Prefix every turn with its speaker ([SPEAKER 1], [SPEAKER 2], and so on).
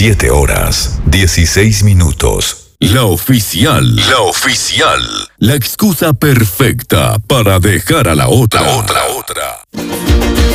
[SPEAKER 1] 7 horas, 16 minutos.
[SPEAKER 2] La oficial. La oficial. La excusa perfecta para dejar a la otra.